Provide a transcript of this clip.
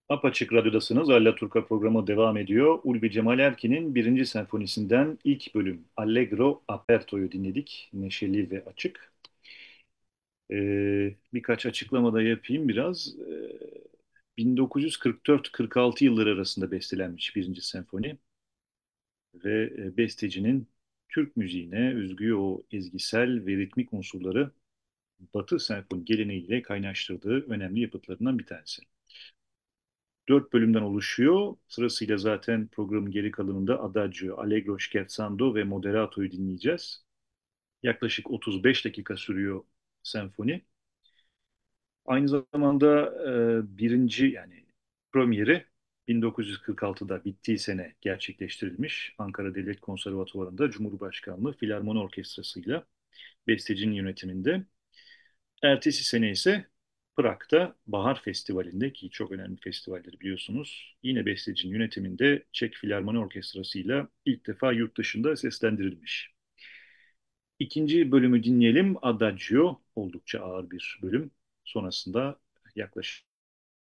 Apaçık Radyo'dasınız. Allaturka programı devam ediyor. Ulvi Cemal Erkin'in birinci senfonisinden ilk bölüm Allegro Aperto'yu dinledik. Neşeli ve açık. Birkaç açıklama da yapayım biraz. 1944-46 yılları arasında bestelenmiş birinci senfoni ve bestecinin Türk müziğine özgü o ezgisel ve ritmik unsurları Batı senfoni geleneğiyle kaynaştırdığı önemli yapıtlarından bir tanesi. Dört bölümden oluşuyor. Sırasıyla zaten programın geri kalanında Adagio, Allegro, Scherzando ve Moderato'yu dinleyeceğiz. Yaklaşık 35 dakika sürüyor senfoni. Aynı zamanda birinci yani premieri 1946'da bittiği sene gerçekleştirilmiş. Ankara Devlet Konservatuvarı'nda Cumhurbaşkanlığı Filarmoni Orkestrası'yla bestecinin yönetiminde. Ertesi sene ise Prag'da Bahar Festivali'nde ki çok önemli bir festivaldir biliyorsunuz. Yine bestecinin yönetiminde Çek Filarmoni Orkestrası'yla ilk defa yurt dışında seslendirilmiş. İkinci bölümü dinleyelim. Adagio oldukça ağır bir bölüm. Sonrasında yaklaşık